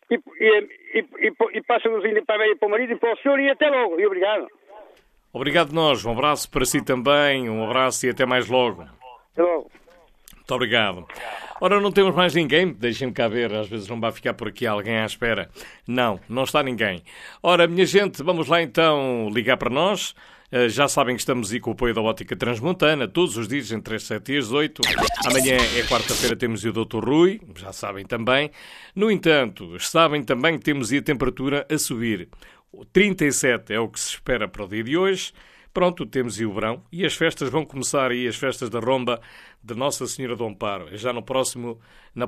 e passa-nos ainda para o marido e para o senhor e até logo. E obrigado. Obrigado nós. Um abraço para si também. Um abraço e até mais logo. Até logo. Muito obrigado. Ora, não temos mais ninguém? Deixem-me cá ver, às vezes não vai ficar por aqui alguém à espera. Não, não está ninguém. Ora, minha gente, vamos lá então ligar para nós. Já sabem que estamos aí com o apoio da Ótica Transmontana, todos os dias, entre as 7 e as 8. Amanhã é quarta-feira, temos o Dr. Rui, já sabem também. No entanto, sabem também que temos aí a temperatura a subir. 37 é o que se espera para o dia de hoje. Pronto, temos aí o verão e as festas vão começar aí, as festas da Romba de Nossa Senhora do Amparo. É já no próximo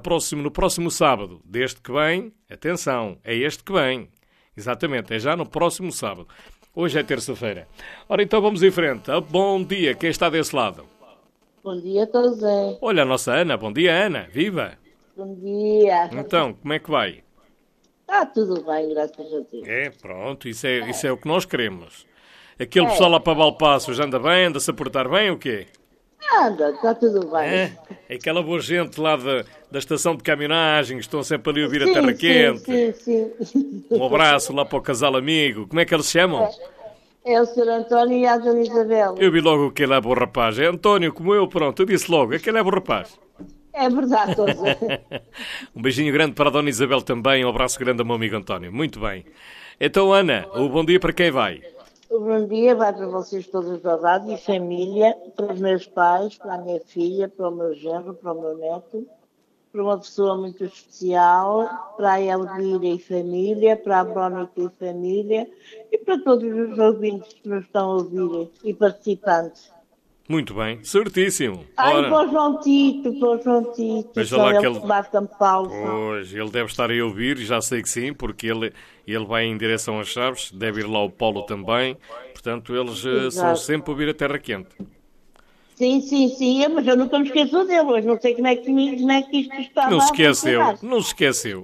sábado, deste que vem, atenção, é este que vem. Exatamente, é já no próximo sábado. Hoje é terça-feira. Ora, então vamos em frente. Bom dia, quem está desse lado? Bom dia, José. Olha a nossa Ana. Bom dia, Ana. Viva! Bom dia. Então, como é que vai? Está tudo bem, graças a Deus. É, pronto, isso é o que nós queremos. Aquele pessoal lá para Valpaços anda bem, anda-se a portar bem, o quê? Anda, está tudo bem. É aquela boa gente lá da estação de caminhonagem, que estão sempre ali a ouvir a terra quente. Sim. Um abraço lá para o casal amigo. Como é que eles se chamam? É o Sr. António e a Dona Isabel. Eu vi logo que ele é bom rapaz. É António, como eu, pronto. Eu disse logo, aquele é bom rapaz. É verdade, José. Um beijinho grande para a Dona Isabel também. Um abraço grande ao meu amigo António. Muito bem. Então, Ana, o bom dia para quem vai? O bom dia vai para vocês todos da rádio e família, para os meus pais, para a minha filha, para o meu genro, para o meu neto, para uma pessoa muito especial, para a Elvira e família, para a Brónica e família e para todos os ouvintes que nos estão a ouvir e participantes. Muito bem, certíssimo. Ai, para o João Tito, Veja lá que ele... Pois, ele deve estar a ouvir, já sei que sim, porque ele vai em direção às Chaves, deve ir lá o Paulo também, portanto eles são sempre a ouvir a terra quente. Sim, mas eu nunca me esqueço dele, mas não sei como é que isto está. Não se esqueceu.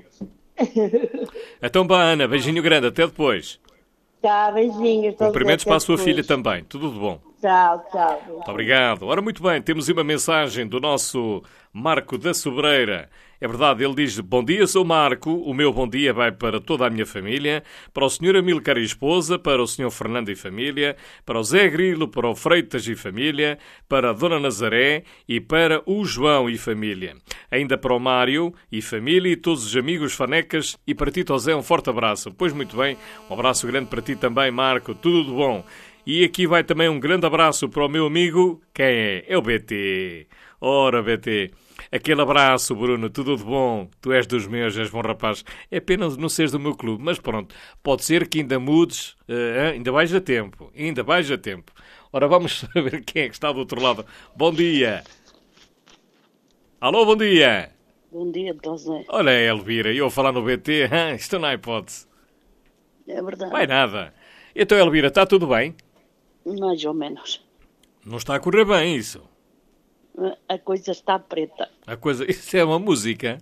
Então, Ana, beijinho grande, até depois. Tchau, beijinhos. Cumprimentos para a sua filha também, tudo de bom. Tchau. Muito obrigado. Ora, muito bem, temos uma mensagem do nosso Marco da Sobreira. É verdade, ele diz: bom dia, sou Marco, o meu bom dia vai para toda a minha família, para o Sr. Amílcar e esposa, para o Sr. Fernando e família, para o Zé Grilo, para o Freitas e família, para a Dona Nazaré e para o João e família. Ainda para o Mário e família e todos os amigos fanecas e para ti, José, um forte abraço. Pois muito bem, um abraço grande para ti também, Marco, tudo de bom. E aqui vai também um grande abraço para o meu amigo, quem é? É o BT. Ora, BT, aquele abraço, Bruno, tudo de bom. Tu és dos meus, és bom rapaz. É pena não seres do meu clube, mas pronto, pode ser que ainda mudes, ainda vais a tempo, Ora, vamos saber quem é que está do outro lado. Bom dia. Alô, bom dia. Bom dia, José. Olha, Elvira, eu a falar no BT, isto não há hipótese. É verdade. Vai nada. Então, Elvira, está tudo bem? Mais ou menos. Não está a correr bem isso. A coisa está preta. Isso é uma música.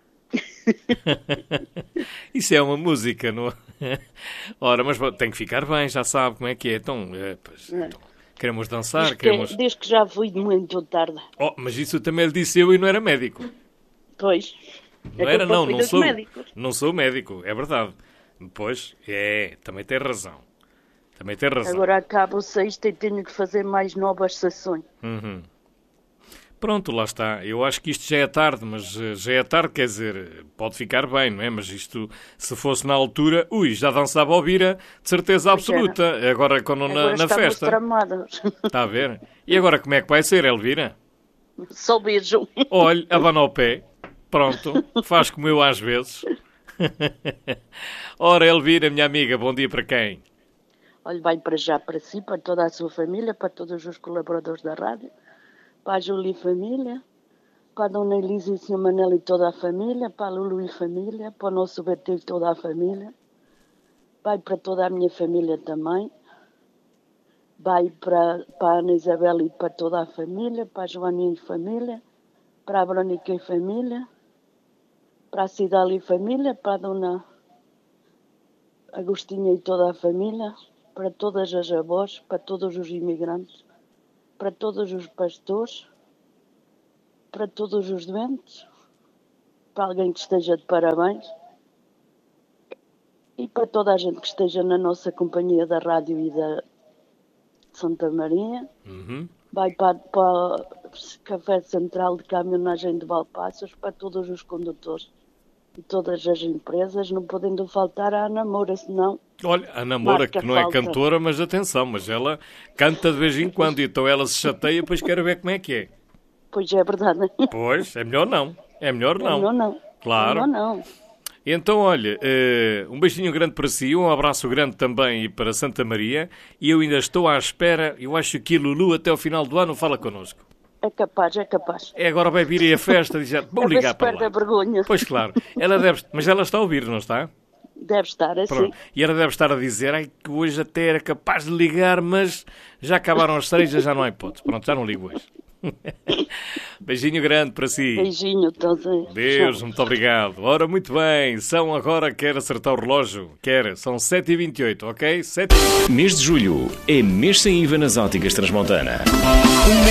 Isso é uma música, não? Ora, mas tem que ficar bem, já sabe como é que é. Então, queremos dançar, Desde que já fui muito tarde. Oh, mas isso também lhe disse eu e não era médico. Pois. Não era, não sou. Não sou médico, é verdade. Pois, também tem razão. Agora acabo sexta e tenho que fazer mais novas sessões. Pronto, lá está. Eu acho que isto já é tarde, mas já é tarde, quer dizer, pode ficar bem, não é? Mas isto, se fosse na altura, já dançava ao Bira, de certeza absoluta. Agora, quando na festa. Tramados. Está a ver? E agora como é que vai ser, Elvira? Só beijo. Olha, abana ao pé. Pronto, faz como eu às vezes. Ora, Elvira, minha amiga, bom dia para quem? Olha, vai para já para si, para toda a sua família, para todos os colaboradores da rádio, para a Júlia e família, para a Dona Elisa e o Sr. Manel e toda a família, para a Lulu e família, para o nosso BT e toda a família, vai para toda a minha família também, vai para a Ana Isabel e para toda a família, para a Joaninha e família, para a Verónica e família, para a Cidália e família, para a Dona Agostinha e toda a família, para todas as avós, para todos os imigrantes, para todos os pastores, para todos os doentes, para alguém que esteja de parabéns, E para toda a gente que esteja na nossa companhia da rádio e da Santa Maria, vai para o Café Central de Caminhonagem de Valpaços, para todos os condutores e todas as empresas, não podendo faltar a Ana Moura, senão... Olha, a Ana Moura, que não é cantora, mas atenção, mas ela canta de vez em quando, então ela se chateia, depois quero ver como é que é. Pois é verdade. Pois, é melhor não. É melhor não. É melhor não. Claro. É melhor não. Então, olha, um beijinho grande para si, um abraço grande também para Santa Maria, e eu ainda estou à espera, eu acho que a Lulu até ao final do ano fala connosco. É capaz, é capaz. É, agora vai vir aí a festa e dizer, vou ligar para lá. Perde a vergonha. Pois claro, ela deve, mas ela está a ouvir, não está? Deve estar, assim. Pronto. E ela deve estar a dizer, ai, que hoje até era capaz de ligar, mas já acabaram as cerejas, já não há hipótese. Pronto, já não ligo hoje. Beijinho grande para si. Beijinho, todos. Deus, muito obrigado. Ora, muito bem, são agora, quer acertar o relógio? Quer, são 7h28, ok? 7h28. Mês de julho é mês sem IVA nas Óticas Transmontana.